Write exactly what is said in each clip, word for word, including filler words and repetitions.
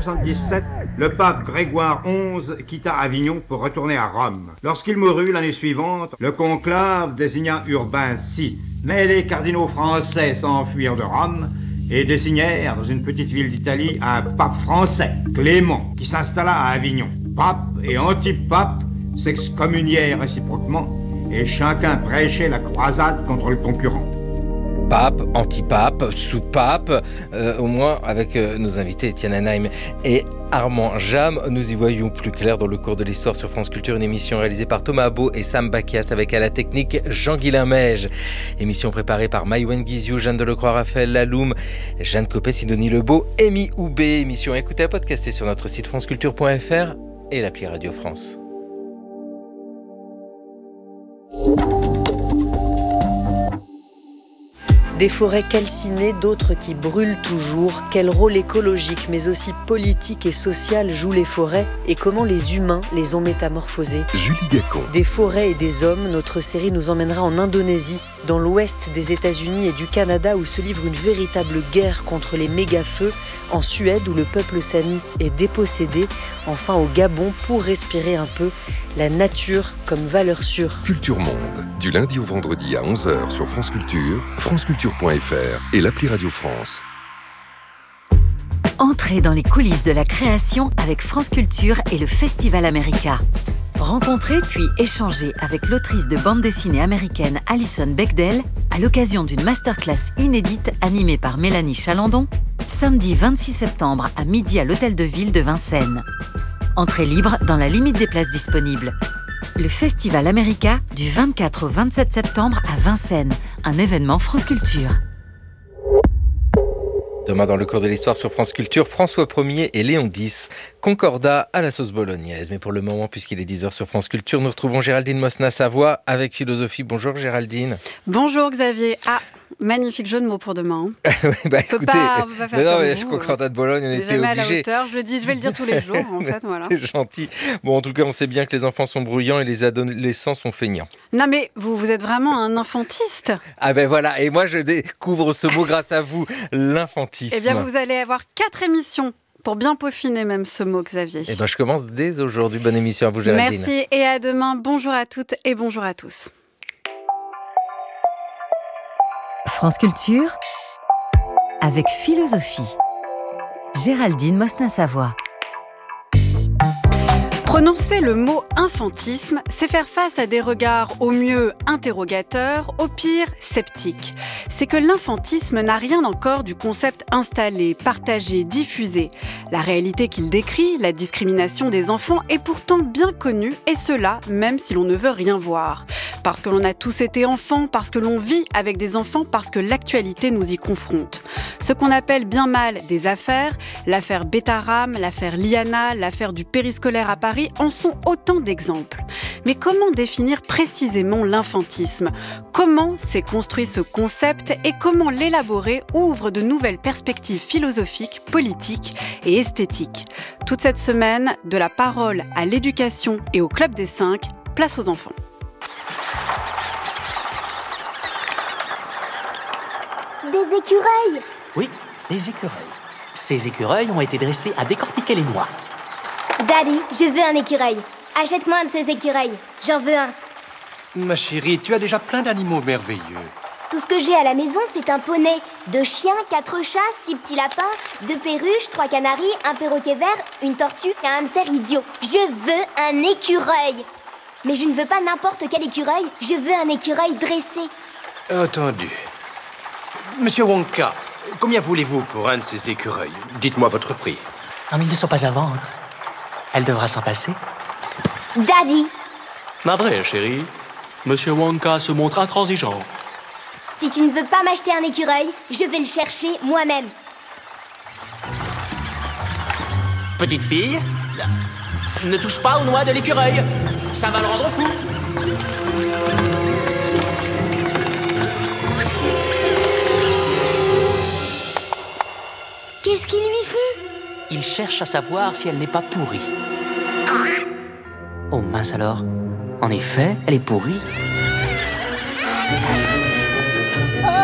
soixante-dix-sept, le pape Grégoire onze quitta Avignon pour retourner à Rome. Lorsqu'il mourut l'année suivante, le conclave désigna Urbain six. Mais les cardinaux français s'enfuirent de Rome et désignèrent dans une petite ville d'Italie un pape français, Clément, qui s'installa à Avignon. Pape et antipape s'excommunièrent réciproquement et chacun prêchait la croisade contre le concurrent. Pape, antipape, sous-pape, euh, au moins avec euh, nos invités Étienne Anaïm et Armand Jam, nous y voyons plus clair dans le cours de l'histoire sur France Culture, une émission réalisée par Thomas Beau et Sam Bakias avec à la technique Jean-Guilain Meige. Émission préparée par Maïwen Guizou, Jeanne Delecroix, Raphaël Laloum, Jeanne Copet, Sidonie Lebeau, Amy Houbé. Émission à écouter à podcaster sur notre site franceculture point f r et l'appli Radio France. Des forêts calcinées, d'autres qui brûlent toujours. Quel rôle écologique, mais aussi politique et social jouent les forêts et comment les humains les ont métamorphosées. Julie Gacon. Des forêts et des hommes, notre série nous emmènera en Indonésie, dans l'ouest des États-Unis et du Canada où se livre une véritable guerre contre les méga-feux, en Suède où le peuple sami est dépossédé, enfin au Gabon pour respirer un peu la nature comme valeur sûre. Culture Monde, du lundi au vendredi à onze heures sur France Culture, franceculture point f r et l'appli Radio France. Entrez dans les coulisses de la création avec France Culture et le Festival America. Rencontrez puis échangez avec l'autrice de bande dessinée américaine Alison Bechdel à l'occasion d'une masterclass inédite animée par Mélanie Chalandon, samedi vingt-six septembre à midi à l'Hôtel de Ville de Vincennes. Entrée libre dans la limite des places disponibles. Le Festival America du vingt-quatre au vingt-sept septembre à Vincennes, un événement France Culture. Demain dans le cours de l'histoire sur France Culture, François Ier et Léon X, Concordat à la sauce bolognaise. Mais pour le moment, puisqu'il est dix heures sur France Culture, nous retrouvons Géraldine Mosna-Savoie avec Philosophie. Bonjour Géraldine. Bonjour Xavier. Ah, magnifique jeu de mots pour demain. Hein. bah, on écoutez, pas, on peut pas faire mais non, comme mais vous, Concordat de Bologne, on était jamais obligés. à la hauteur. Je le dis, je vais le dire tous les jours. En fait, voilà. C'est gentil. Bon, en tout cas, on sait bien que les enfants sont bruyants et les adolescents sont feignants. Non, mais vous, vous êtes vraiment un infantiste. Ah ben voilà, et moi je découvre ce mot grâce à vous, l'infantisme. Eh bien, vous allez avoir quatre émissions pour bien peaufiner même ce mot, Xavier. Eh ben, je commence dès aujourd'hui. Bonne émission à vous, Géraldine. Merci et à demain. Bonjour à toutes et bonjour à tous. France Culture avec Philosophie. Géraldine Mosna-Savoie. Prononcer le mot infantisme, c'est faire face à des regards au mieux interrogateurs, au pire sceptiques. C'est que l'infantisme n'a rien encore du concept installé, partagé, diffusé. La réalité qu'il décrit, la discrimination des enfants, est pourtant bien connue, et cela même si l'on ne veut rien voir. Parce que l'on a tous été enfants, parce que l'on vit avec des enfants, parce que l'actualité nous y confronte. Ce qu'on appelle bien mal des affaires, l'affaire Betaram, l'affaire Liana, l'affaire du périscolaire à Paris, en sont autant d'exemples. Mais comment définir précisément l'infantisme ? Comment s'est construit ce concept et comment l'élaborer ouvre de nouvelles perspectives philosophiques, politiques et esthétiques ? Toute cette semaine, de la parole à l'éducation et au Club des Cinq, place aux enfants. Des écureuils ! Oui, des écureuils. Ces écureuils ont été dressés à décortiquer les noix. Daddy, je veux un écureuil. Achète-moi un de ces écureuils. J'en veux un. Ma chérie, tu as déjà plein d'animaux merveilleux. Tout ce que j'ai à la maison, c'est un poney. Deux chiens, quatre chats, six petits lapins, deux perruches, trois canaris, un perroquet vert, une tortue et un hamster idiot. Je veux un écureuil. Mais je ne veux pas n'importe quel écureuil. Je veux un écureuil dressé. Entendu. Monsieur Wonka, combien voulez-vous pour un de ces écureuils ? Dites-moi votre prix. Non, mais ils ne sont pas à vendre. Elle devra s'en passer. Daddy, Navré, chérie. Monsieur Wonka se montre intransigeant. si tu ne veux pas m'acheter un écureuil, je vais le chercher moi-même. Petite fille, ne touche pas aux noix de l'écureuil. Ça va le rendre fou. Qu'est-ce qu'ils lui font ? Il cherche à savoir si elle n'est pas pourrie. Oh mince alors. En effet, elle est pourrie.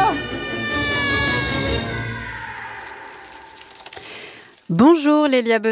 Bonjour Lélia